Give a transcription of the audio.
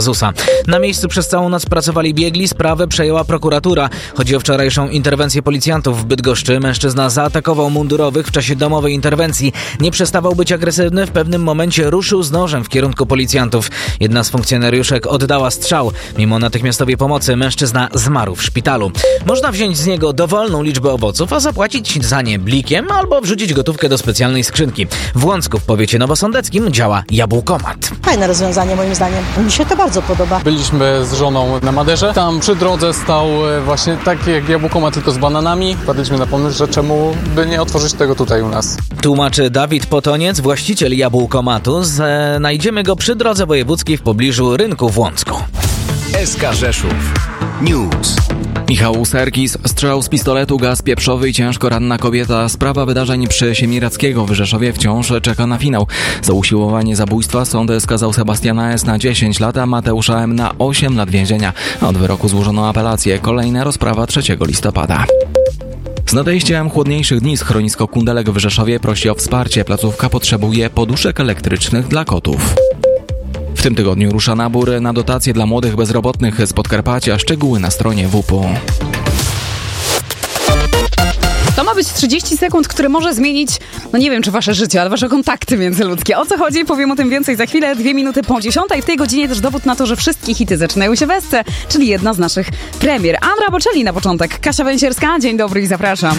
ZUS-a. Na miejscu przez całą noc pracowali biegli, sprawę przejęła prokuratura. Chodzi o wczorajszą interwencję policjantów w Bydgoszczy. Mężczyzna zaatakował mundurowych w czasie domowej interwencji. Nie przestawał być agresywny, w pewnym momencie ruszył z nożem w kierunku policjantów. Jedna z funkcjonariuszek oddała strzał. Mimo natychmiastowej pomocy mężczyzna zmarł w szpitalu. Można wziąć z niego dowolną liczbę owoców, a zapłacić za nie blikiem albo wrzucić gotówkę do specjalnej skrzynki. W Łącku w powiecie nowosądeckim działa Jabłkomat. Fajne rozwiązanie moim zdaniem. Mi się to bardzo podoba. Byliśmy z żoną na Maderze. Tam przy drodze stał właśnie taki jak Jabłkomat, tylko z bananami. Wpadliśmy na pomysł, że czemu by nie otworzyć tego tutaj u nas. Tłumaczy Dawid Potoniec, właściciel Jabłkomatu. Znajdziemy go przy drodze wojewódzkiej w pobliżu rynku w Łącku. SK Rzeszów News. Michał Serkis, strzał z pistoletu, gaz pieprzowy i ciężko ranna kobieta. Sprawa wydarzeń przy Siemirackiego w Rzeszowie wciąż czeka na finał. Za usiłowanie zabójstwa sąd skazał Sebastiana S. na 10 lat, a Mateusza M. na 8 lat więzienia. Od wyroku złożono apelację. Kolejna rozprawa 3 listopada. Z nadejściem chłodniejszych dni schronisko Kundelek w Rzeszowie prosi o wsparcie. Placówka potrzebuje poduszek elektrycznych dla kotów. W tym tygodniu rusza nabór na dotacje dla młodych bezrobotnych z Podkarpacia. Szczegóły na stronie WP. To ma być 30 sekund, które może zmienić, no nie wiem czy wasze życie, ale wasze kontakty międzyludzkie. O co chodzi? Powiem o tym więcej za chwilę, 2 minuty po 10:00. W tej godzinie też dowód na to, że wszystkie hity zaczynają się w Esce, czyli jedna z naszych premier. Andra Bocelli na początek. Kasia Węsierska, dzień dobry i zapraszam.